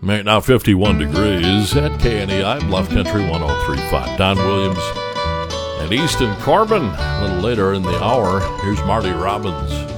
Right now, 51 degrees at KNEI, Bluff Country 103.5. Don Williams and Easton Corbin. A little later in the hour, here's Marty Robbins.